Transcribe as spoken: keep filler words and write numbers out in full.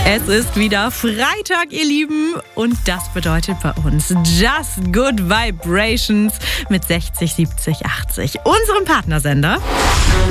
Es ist wieder Freitag, ihr Lieben, und das bedeutet bei uns Just Good Vibrations mit sechzig, siebzig, achtzig, unserem Partnersender.